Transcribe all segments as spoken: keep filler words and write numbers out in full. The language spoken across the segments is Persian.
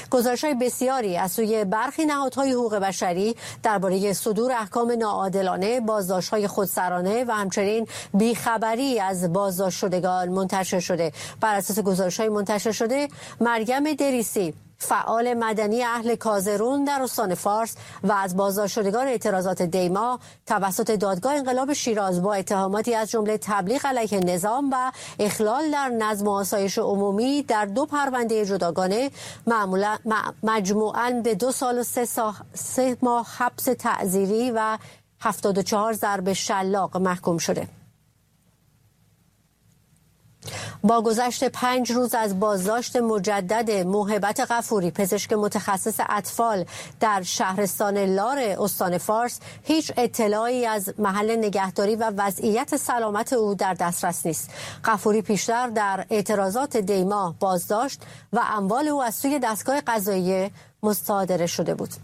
گزارش‌های بسیاری از سوی برخی نهادهای حقوق بشری درباره صدور احکام ناعادلانه، بازداشت‌های خودسرانه و همچنین بیخبری از بازداشت شدگان منتشر شده. بر اساس گزارش‌های منتشر شده، مریم دریسی، فعال مدنی اهل کازرون در استان فارس و از بازداشت شدگان اعتراضات دیما توسط دادگاه انقلاب شیراز با اتهاماتی از جمله تبلیغ علیه نظام و اخلال در نظم و آسایش عمومی در دو پرونده جداگانه معمولا مجموعاً به دو سال و سه, سا... سه ماه حبس تعزیری و هفتاد و چهار ضرب شلاق محکوم شده. با گذشت پنج روز از بازداشت مجدد موهبت غفوری، پزشک متخصص اطفال در شهرستان لار استان فارس، هیچ اطلاعی از محل نگهداری و وضعیت سلامت او در دسترس نیست. غفوری پیشتر در اعتراضات دیما بازداشت و اموال او از سوی دستگاه قضاییه مصادره شده بود.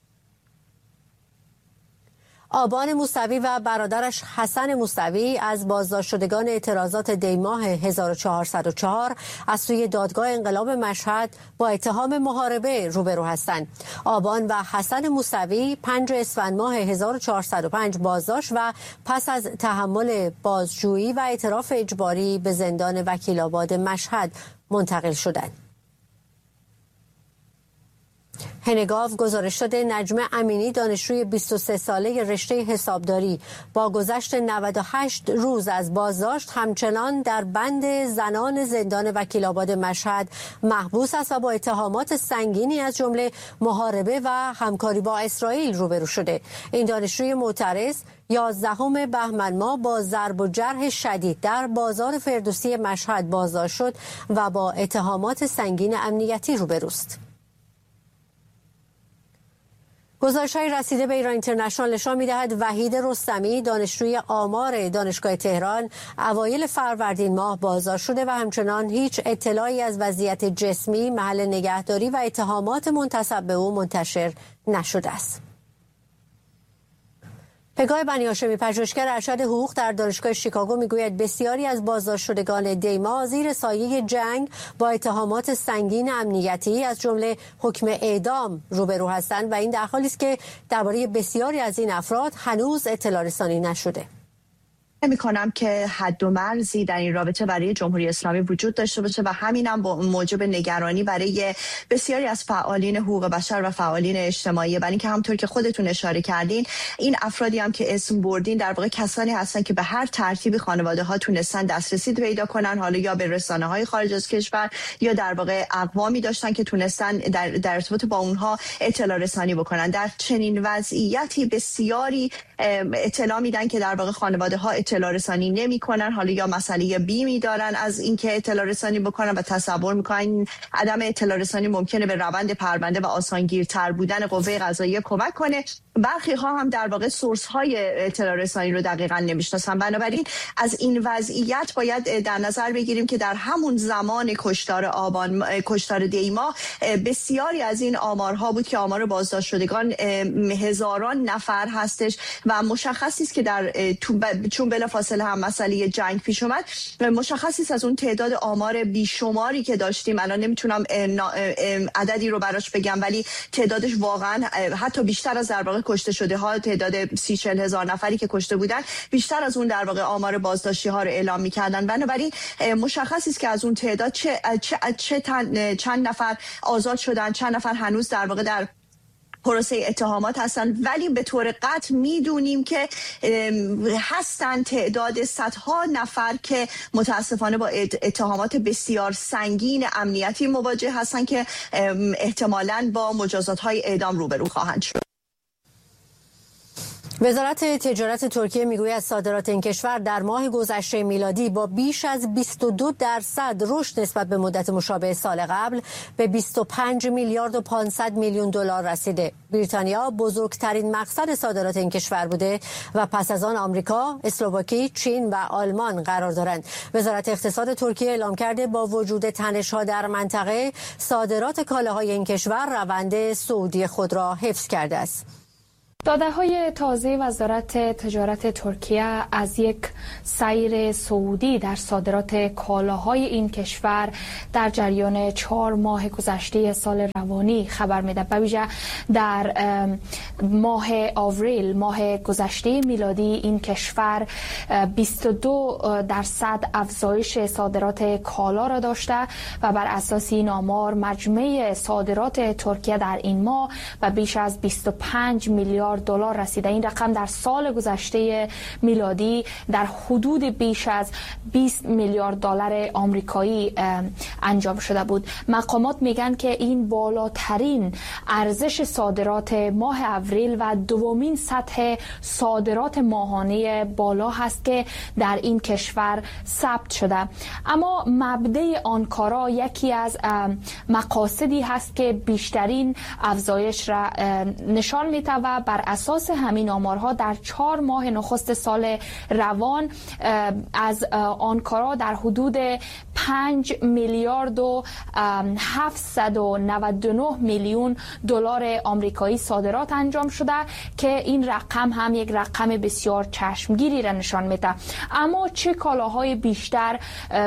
آبان موسوی و برادرش حسن موسوی از بازداشت شدگان اعتراضات دیماه هزار و چهارصد و چهار از سوی دادگاه انقلاب مشهد با اتهام محاربه روبرو هستند. آبان و حسن موسوی پنج اسفند ماه هزار و چهارصد و پنج بازداشت و پس از تحمل بازجویی و اعتراف اجباری به زندان وکیل‌آباد مشهد منتقل شدند. هنگاو گزارش داده نجمه امینی، دانشجوی بیست و سه ساله رشته حسابداری، با گذشت نود و هشت روز از بازداشت همچنان در بند زنان زندان وکیل‌آباد مشهد محبوس است و با اتهامات سنگینی از جمله محاربه و همکاری با اسرائیل روبرو شده. این دانشجوی معترض یازدهم بهمن ماه با ضرب و جرح شدید در بازار فردوسی مشهد بازداشت شد و با اتهامات سنگین امنیتی روبروست. گزارش‌های رسیده به ایران اینترنشنال نشان می‌دهد وحید رستمی، دانشجوی آمار دانشگاه تهران، اوایل فروردین ماه بازداشت شده و همچنان هیچ اطلاعی از وضعیت جسمی، محل نگهداری و اتهامات منتسب به او منتشر نشده است. پگاه بنی هاشمی، پژوهشگر ارشد حقوق در دانشگاه شیکاگو، میگوید بسیاری از بازداشت شدگان دیما زیر سایه جنگ با اتهامات سنگین امنیتی از جمله حکم اعدام روبرو هستند و این در حالی است که درباره بسیاری از این افراد هنوز اطلاع رسانی نشده. می کنم که حد و مرزی در این رابطه برای جمهوری اسلامی وجود داشته باشه و همینم با موجب نگرانی برای بسیاری از فعالین حقوق بشر و فعالین اجتماعی، برای اینکه همونطور که خودتون اشاره کردین این افرادی هم که اسم بردین در واقع کسانی هستن که به هر ترتیبی خانواده ها تونستن دسترسی پیدا کنن، حالا یا به رسانه های خارج از کشور یا در واقع اقوامی داشتن که تونستن در در ارتباط با اونها اطلاع رسانی بکنن. در چنین وضعیتی بسیاری اطلاع میدن که در واقع خانواده ها اطلاع رسانی نمی‌کنن، حالا یا مسئله بیمی دارن از اینکه اطلاع رسانی بکنن و تصور می‌کنن عدم اطلاع رسانی ممکنه به روند پرونده و آسانگیرتر بودن قوه قضاییه کمک کنه. برخی ها هم در واقع سورس های اطلاع رسانی رو دقیقاً نمی‌شناسن. بنابراین از این وضعیت باید در نظر بگیریم که در همون زمان کشتار آبان کشتار دیما بسیاری از این آمارها بود که آمار بازداشت شدگان هزاران نفر هستش و مشخصی است که در چون بلا فاصله هم مسئله جنگ پیش اومد، مشخصی است از اون تعداد آمار بیشماری که داشتیم، الان نمیتونم عددی رو براش بگم ولی تعدادش واقعا حتی بیشتر از در واقع کشته شده ها، تعداد سی چهل هزار نفری که کشته بودن بیشتر از اون در واقع آمار بازداشتی ها رو اعلام میکردن. بنابراین مشخصی است که از اون تعداد چه, چه, چه چند نفر آزاد شدن، چند نفر هنوز در واقع در پروسه اتهامات هستن، ولی به طور قطع میدونیم که هستن تعداد صدها نفر که متاسفانه با اتهامات بسیار سنگین امنیتی مواجه هستن که احتمالاً با مجازات های اعدام روبرو خواهند شد. وزارت تجارت ترکیه میگوید صادرات این کشور در ماه گذشته میلادی با بیش از بیست و دو درصد رشد نسبت به مدت مشابه سال قبل به بیست و پنج میلیارد و پانصد میلیون دلار رسیده. بریتانیا بزرگترین مقصد صادرات این کشور بوده و پس از آن آمریکا، اسلواکی، چین و آلمان قرار دارند. وزارت اقتصاد ترکیه اعلام کرده با وجود تنش‌ها در منطقه، صادرات کالاهای این کشور روند صعودی خود را حفظ کرده است. داده‌های تازه وزارت تجارت ترکیه از یک سیر صعودی در صادرات کالاهای این کشور در جریان چهار ماه گذشته سال روانی خبر میده. به ویژه در ماه آوریل، ماه گذشته میلادی، این کشور بیست و دو درصد افزایش صادرات کالا را داشته و بر اساس این آمار مجموع صادرات ترکیه در این ماه به بیش از بیست و پنج میلیارد دلار رسیده. این رقم در سال گذشته میلادی در حدود بیش از بیست میلیارد دلار آمریکایی انجام شده بود. مقامات میگن که این بالاترین ارزش صادرات ماه اپریل و دومین سطح صادرات ماهانه بالا هست که در این کشور ثبت شده. اما مبدأ آنکارا یکی از مقاصدی هست که بیشترین افزایش را نشان میده و بر اساس همین آمارها در چهار ماه نخست سال روان از آنکارا در حدود پنج میلیارد و هفتصد و نود و نه میلیون دلار آمریکایی صادرات انجام شده که این رقم هم یک رقم بسیار چشمگیری را نشان میده. اما چه کالاهای بیشتر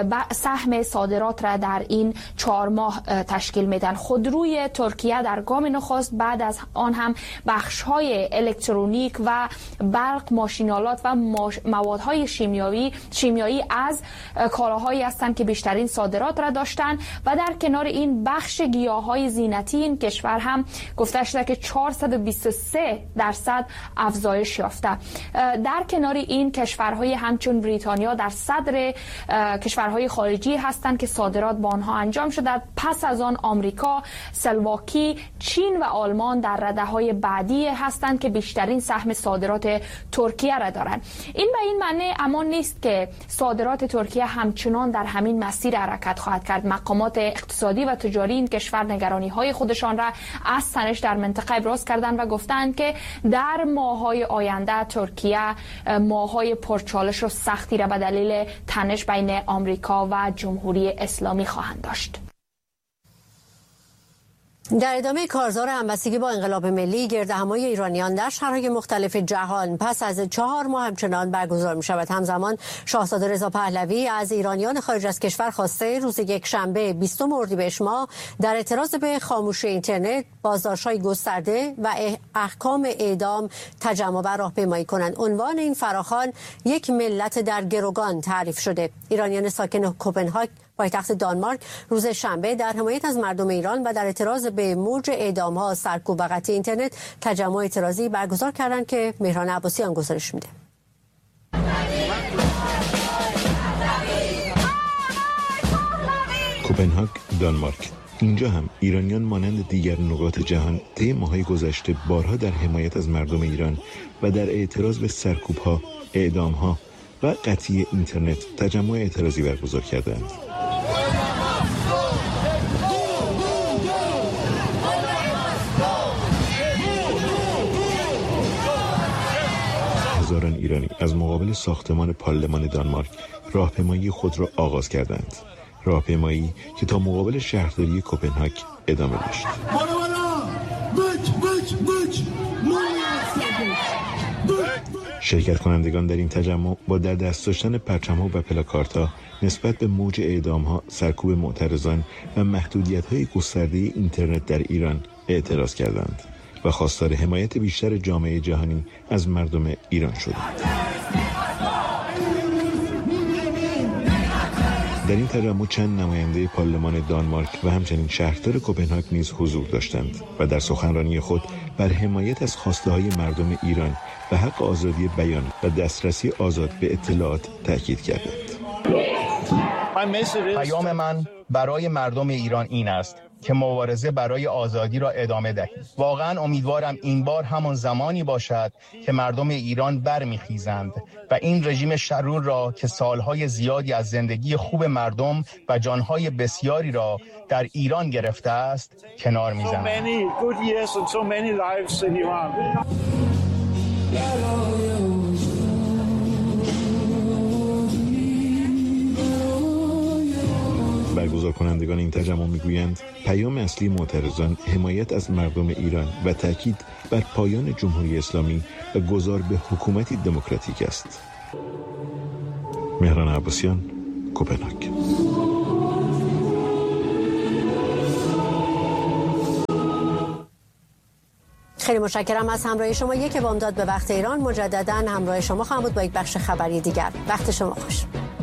سهم صادرات را در این چهار ماه تشکیل میدن؟ خودروی ترکیه در گام نخست، بعد از آن هم بخش‌های الکترونیک و برق، ماشینالات و موادهای شیمیایی شیمیایی از کالاهایی هستند که بیشترین صادرات را داشتند و در کنار این بخش گیاهای زینتی این کشور هم گفته شده که چهارصد و بیست و سه درصد افزایش یافته. در کنار این کشورهای همچون بریتانیا در صدر کشورهای خارجی هستند که صادرات با آنها انجام شده. پس از آن آمریکا، اسلواکی، چین و آلمان در رده‌های بعدی هستند که بیشترین سهم صادرات ترکیه را دارند. این به این معنی اما نیست که صادرات ترکیه همچنان در همین مسیر حرکت خواهد کرد. مقامات اقتصادی و تجاری این کشور نگرانی‌های خودشان را از تنش در منطقه ابراز کردند و گفتند که در ماه‌های آینده ترکیه ماه‌های پرچالش و سختی را به دلیل تنش بین آمریکا و جمهوری اسلامی خواهند داشت. در ادامه کارزار همبستگی با انقلاب ملی، گردهمایی ایرانیان در شهرهای مختلف جهان پس از چهار ماه همچنان برگزار می شود. همزمان شاهزاده رضا پهلوی از ایرانیان خارج از کشور خواسته روز یک شنبه بیستم اردیبهشت ماه در اعتراض به خاموشی اینترنت، بازداشت‌های گسترده و احکام اعدام تجمع و راهپیمایی کنند. عنوان این فراخوان یک ملت در گروگان تعریف شده. ایرانیان ساکن کوپنهاگ پایتخت دانمارک روز شنبه در حمایت از مردم ایران و در اعتراض به موج اعدام‌ها، سرکوب و قطع اینترنت تجمع اعتراضی برگزار کردند که مهران عباسیان گزارش میده. کوپنهاگ، دانمارک. اینجا هم ایرانیان مانند دیگر نقاط جهان طی ماه‌های گذشته بارها در حمایت از مردم ایران و در اعتراض به سرکوب‌ها، اعدام‌ها و قطعی اینترنت تجمع اعتراضی برگزار کردند. هزاران ایرانی از مقابل ساختمان پارلمان دانمارک راهپیمایی خود را آغاز کردند. راهپیمایی که تا مقابل شهرداری کوپنهاگ ادامه داشت. شرکت کنندگان در این تجمع با در دست داشتن پرچم‌ها و پلاکاردها نسبت به موج اعدام‌ها، سرکوب معترضان و محدودیت‌های گسترده اینترنت در ایران اعتراض کردند و خواستار حمایت بیشتر جامعه جهانی از مردم ایران شدند. در این تجمع چند نماینده پارلمان دانمارک و همچنین شهردار کوپنهاگ نیز حضور داشتند و در سخنرانی خود بر حمایت از خواسته‌های مردم ایران و حق آزادی بیان و دسترسی آزاد به اطلاعات تاکید کردند. پیام من برای مردم ایران این است که مبارزه برای آزادی را ادامه دهید. واقعا امیدوارم این بار همان زمانی باشد که مردم ایران برمیخیزند و این رژیم شرور را که سالهای زیادی از زندگی خوب مردم و جانهای بسیاری را در ایران گرفته است کنار میزنند. برگزار کنندگان این تجمع میگویند پیام اصلی معترضان حمایت از مردم ایران و تاکید بر پایان جمهوری اسلامی و گذار به حکومتی دموکراتیک است. مهران عباسیان، کوپنهاگ. خیلی متشکرم از همراهی شما. یک بامداد به وقت ایران، مجددا همراه شما خواهم بود با یک بخش خبری دیگر. وقت شما خوش.